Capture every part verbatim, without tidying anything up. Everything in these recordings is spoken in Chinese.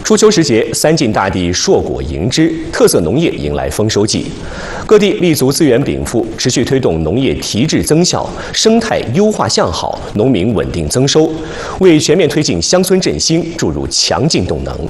初秋时节，三晋大地硕果盈枝，特色农业迎来丰收季。各地立足资源禀赋，持续推动农业提质增效、生态优化向好、农民稳定增收，为全面推进乡村振兴注入强劲动能。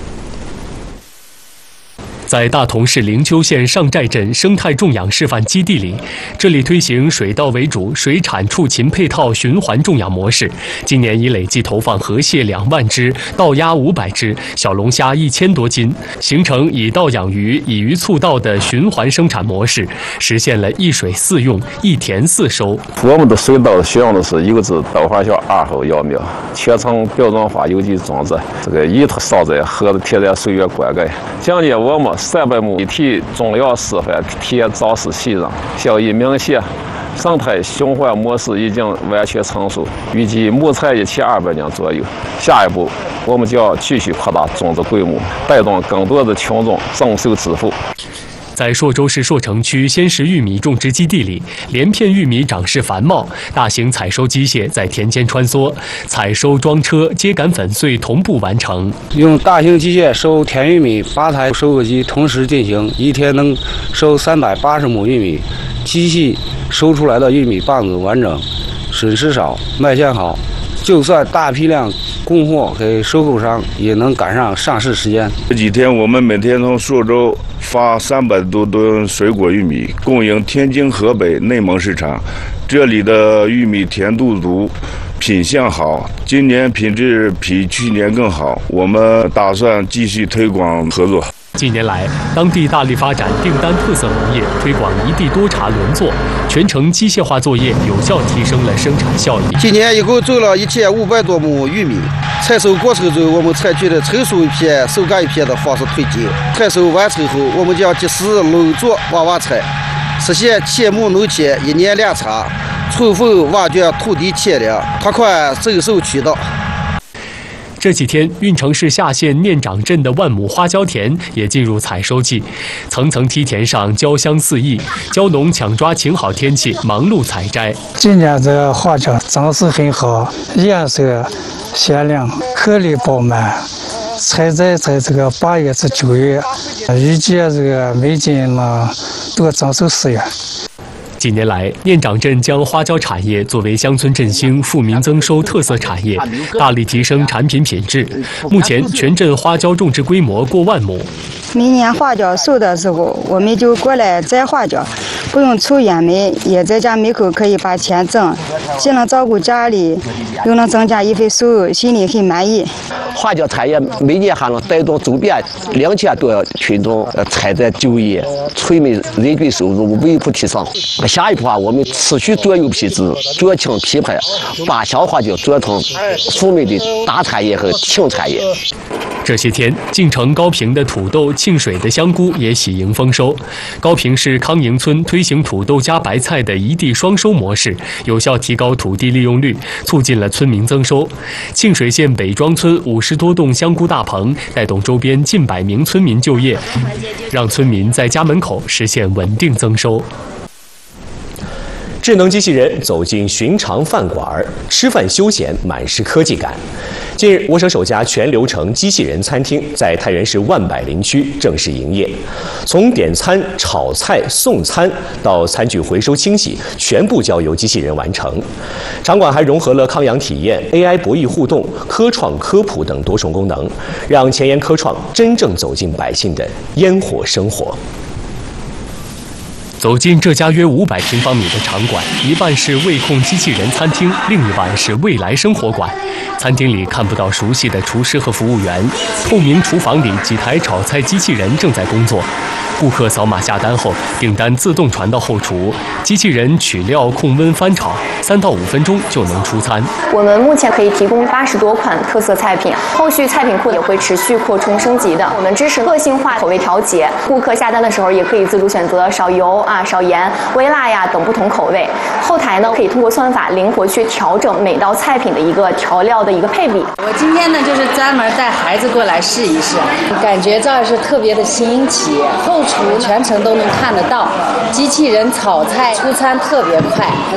在大同市灵丘县上寨镇生态种养示范基地里，这里推行水稻为主、水产畜禽配套循环种养模式。今年已累计投放河蟹两万只、稻鸭五百只、小龙虾一千多斤，形成以稻养鱼、以鱼促稻的循环生产模式，实现了一水四用、一田四收。 我们的水稻选用的是一个是稻花小二号幼苗，全程标准化有机种植，这个一头烧在河的天然水源灌溉，讲解我们 三百亩一体种料示范田造势席上，效益明显，生态循环模式已经完全成熟，预计亩产一千二百两左右。下一步，我们将继续扩大种植规模，带动更多的群众增收致富。 在朔州市朔城区鲜食玉米种植基地里，连片玉米长势繁茂，大型采收机械在田间穿梭，采收装车、秸秆粉碎同步完成。 用大型机械收田玉米，八台收割机同时进行，一天能收三百八十亩玉米。机器收出来的玉米棒子完整，损失少，卖相好。 就算大批量供货给收购商，也能赶上上市时间。 这几天我们每天从朔州发三百多吨水果玉米，供应天津、河北、内蒙市场。这里的玉米甜度足，品相好，今年品质比去年更好。我们打算继续推广合作。 近年来，当地大力发展订单特色农业，推广一地多茬轮作，全程机械化作业，有效提升了生产效益。 今年一共种了一千五百多亩玉米，采收过程中，我们采取了成熟一片、收割一片的方式推进。采收完成后，我们将及时轮作往往采，实现千亩农田一年两茬，充分挖掘土地潜力，拓宽增收渠道。 这几天，运城市下县念长镇的万亩花椒田也进入采收季，层层梯田上椒香四溢，椒农抢抓晴好天气，忙碌采摘。 今年的花椒长势很好，颜色鲜亮，颗粒饱满。采摘在这个八月至九月，预计这个每斤呢多增收十元。 近年来，念长镇将花椒产业作为乡村振兴、富民增收特色产业，大力提升产品品质。目前，全镇花椒种植规模过万亩。 每年花椒熟的时候，我们就过来摘花椒，不用抽烟煤，也在家门口可以把钱挣，既能照顾家里，又能增加一份收入，心里很满意。 花椒产业每年还能带动周边两千多群众采摘就业，催美人均收入微幅提升。下一步啊，我们持续专有品质、专精批判，把香花椒转成苏美的大产业和轻产业。 这些天，晋城高平的土豆、沁水的香菇也喜迎丰收。高平市康营村推行土豆加白菜的一地双收模式，有效提高土地利用率，促进了村民增收。沁水县北庄村五十多栋香菇大棚，带动周边近百名村民就业，让村民在家门口实现稳定增收。 智能机器人走进寻常饭馆，吃饭休闲满是科技感。近日，我省首家全流程机器人餐厅在太原市万柏林区正式营业，从点餐、炒菜、送餐到餐具回收清洗，全部交由机器人完成。场馆还融合了康养体验、A I 博弈互动、科创科普等多重功能，让前沿科创真正走进百姓的烟火生活。 走进这家约五百平方米的场馆，一半是味控机器人餐厅，另一半是未来生活馆。餐厅里看不到熟悉的厨师和服务员，透明厨房里几台炒菜机器人正在工作。顾客扫码下单后，订单自动传到后厨，机器人取料、控温、翻炒，三到五分钟就能出餐。 我们目前可以提供八十多款特色菜品，后续菜品库也会持续扩充升级的。我们支持个性化口味调节，顾客下单的时候也可以自主选择少油啊、少盐、微辣呀等不同口味。后台呢可以通过算法灵活去调整每道菜品的一个调料的一个配比。 我今天呢就是专门带孩子过来试一试，感觉这是特别的新奇。后厨全程都能看得到，机器人炒菜出餐特别快。